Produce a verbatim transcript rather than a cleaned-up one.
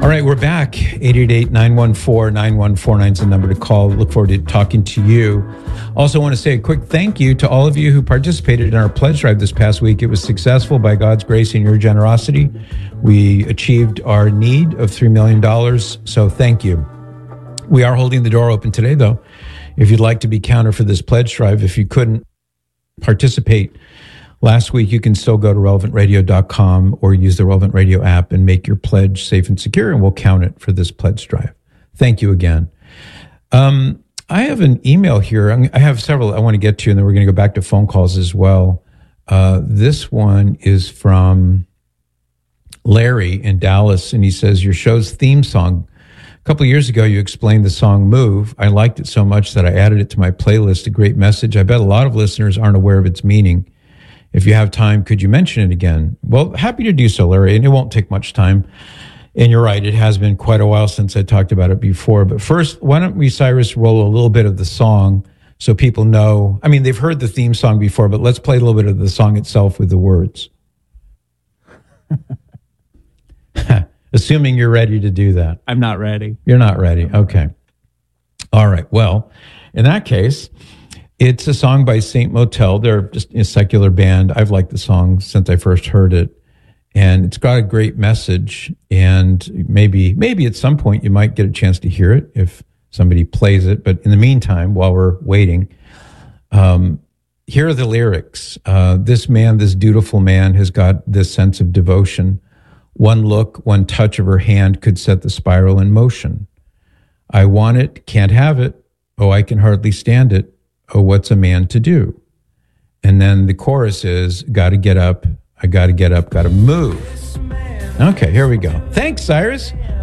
All right, we're back. eight eight eight, nine one four, nine one four nine is the number to call. Look forward to talking to you. Also want to say a quick thank you to all of you who participated in our pledge drive this past week. It was successful by God's grace and your generosity. We achieved our need of three million dollars, so thank you. We are holding the door open today, though. If you'd like to be counter for this pledge drive, if you couldn't participate last week, you can still go to relevant radio dot com or use the Relevant Radio app and make your pledge safe and secure, and we'll count it for this pledge drive. Thank you again. Um, I have an email here. I have several I want to get to, and then we're going to go back to phone calls as well. Uh, this one is from Larry in Dallas, and he says, your show's theme song. A couple of years ago, you explained the song Move. I liked it so much that I added it to my playlist. A great message. I bet a lot of listeners aren't aware of its meaning. If you have time, could you mention it again? Well, happy to do so, Larry, and it won't take much time. And you're right, it has been quite a while since I talked about it before. But first, why don't we, Cyrus, roll a little bit of the song so people know. I mean, they've heard the theme song before, but let's play a little bit of the song itself with the words. Assuming you're ready to do that. I'm not ready. You're not ready. Okay. All right. Well, in that case, it's a song by Saint Motel. They're just a secular band. I've liked the song since I first heard it. And it's got a great message. And maybe, maybe at some point you might get a chance to hear it if somebody plays it. But in the meantime, while we're waiting, um, here are the lyrics. Uh, this man, this dutiful man, has got this sense of devotion. One look, one touch of her hand could set the spiral in motion. I want it, can't have it. Oh, I can hardly stand it. Oh, what's a man to do? And then the chorus is, got to get up, I got to get up, got to move. Okay, here we go. Thanks, Cyrus.